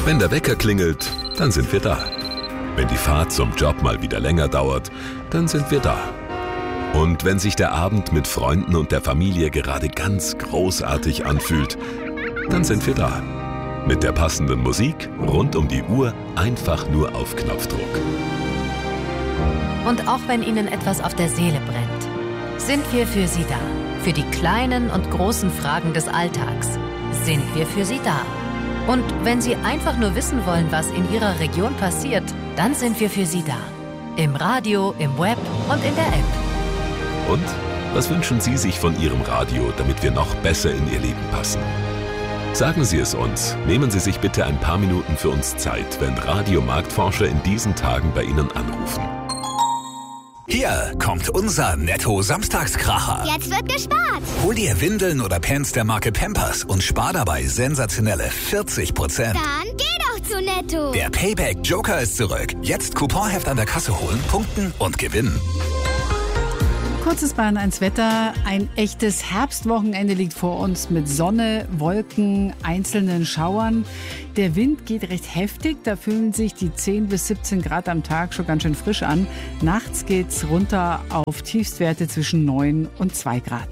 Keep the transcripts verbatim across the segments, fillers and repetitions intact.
Wenn der Wecker klingelt, dann sind wir da. Wenn die Fahrt zum Job mal wieder länger dauert, dann sind wir da. Und wenn sich der Abend mit Freunden und der Familie gerade ganz großartig anfühlt, dann sind wir da. Mit der passenden Musik rund um die Uhr, einfach nur auf Knopfdruck. Und auch wenn Ihnen etwas auf der Seele brennt, sind wir für Sie da. Für die kleinen und großen Fragen des Alltags sind wir für Sie da. Und wenn Sie einfach nur wissen wollen, was in Ihrer Region passiert, dann sind wir für Sie da. Im Radio, im Web und in der App. Und was wünschen Sie sich von Ihrem Radio, damit wir noch besser in Ihr Leben passen? Sagen Sie es uns. Nehmen Sie sich bitte ein paar Minuten für uns Zeit, wenn Radiomarktforscher in diesen Tagen bei Ihnen anrufen. Hier kommt unser Netto-Samstagskracher. Jetzt wird gespart. Hol dir Windeln oder Pants der Marke Pampers und spar dabei sensationelle vierzig Prozent. Dann geh doch zu Netto. Der Payback-Joker ist zurück. Jetzt Couponheft an der Kasse holen, punkten und gewinnen. Kurzes Bayern eins Wetter. Ein echtes Herbstwochenende liegt vor uns mit Sonne, Wolken, einzelnen Schauern. Der Wind geht recht heftig. Da fühlen sich die zehn bis siebzehn Grad am Tag schon ganz schön frisch an. Nachts geht's runter auf Tiefstwerte zwischen neun und zwei Grad.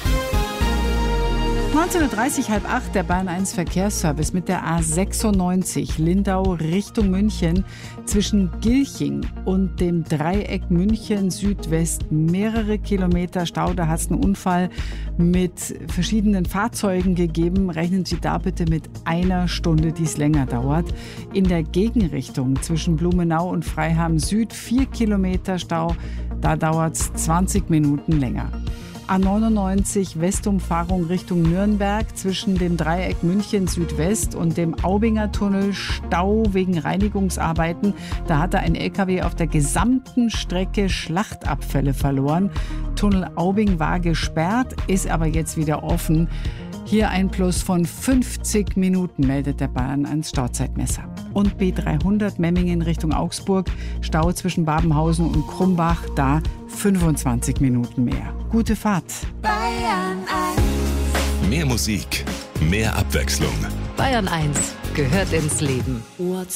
neunzehn Uhr dreißig, halb acht, der Bayern eins Verkehrsservice mit der A sechsundneunzig Lindau Richtung München. Zwischen Gilching und dem Dreieck München Südwest mehrere Kilometer Stau. Da hat es einen Unfall mit verschiedenen Fahrzeugen gegeben. Rechnen Sie da bitte mit einer Stunde, die es länger dauert. In der Gegenrichtung zwischen Blumenau und Freiham Süd vier Kilometer Stau. Da dauert es zwanzig Minuten länger. A neunundneunzig Westumfahrung Richtung Nürnberg zwischen dem Dreieck München Südwest und dem Aubinger Tunnel Stau wegen Reinigungsarbeiten. Da hatte ein L K W auf der gesamten Strecke Schlachtabfälle verloren. Tunnel Aubing war gesperrt, ist aber jetzt wieder offen. Hier ein Plus von fünfzig Minuten, meldet der Bayern eins Stauzeitmesser. Und B dreihundert Memmingen Richtung Augsburg, Stau zwischen Babenhausen und Krumbach, da fünfundzwanzig Minuten mehr. Gute Fahrt. Bayern eins. Mehr Musik, mehr Abwechslung. Bayern eins gehört ins Leben.